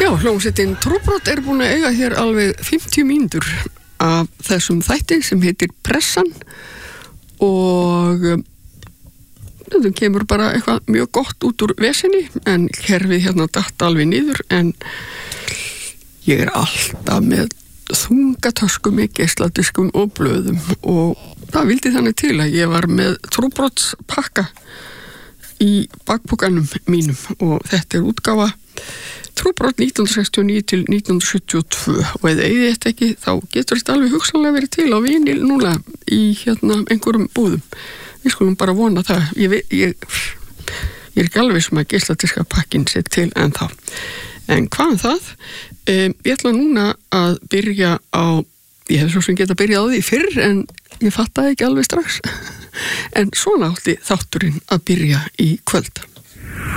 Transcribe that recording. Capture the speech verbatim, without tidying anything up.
Já, hljómsveitin Trúbrot er búin að eiga hér alveg fimmtíu mínútur af þessum þætti sem heitir Pressan og þetta kemur bara eitthvað mjög gott út úr vesinni en kerfið hérna datt alveg niður en ég er alltaf með þungatösku með geisladiskum og blöðum og það vildi þannig til að ég var með Trúbrots pakka í bakpokanum mínum og þetta er útgáfa Trúbrot nítján hundruð sextíu og níu til nítján hundruð sjötíu og tvö og eða eigið þetta ekki þá getur þetta alveg hugsanlega verið til á vinil núna í hérna einhverjum búðum. Við skulum bara vona það. Ég, ég, ég er ekki alveg sem að geisladiska pakkin sér til en þá. En hvað um það? Um, ég ætla núna að byrja á, ég hef svo sem geta byrjað á því fyrr en ég fattaði ekki alveg strax. En svona átti þátturinn að byrja í kvöld.